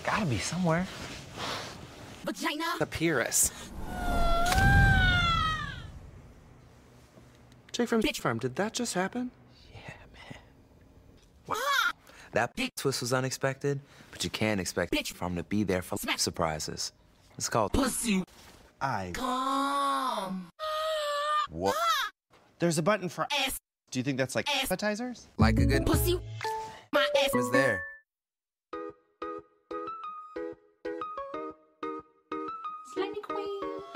Gotta be somewhere. Vagina. Papyrus. Jake from Bitch Farm, did that just happen? Yeah, man. That twist was unexpected, but you can't expect Bitch Farm to be there for surprises. It's called Pussy. Come. What? There's a button for ass. Do you think that's like appetizers? like a good Pussy. My ass is there.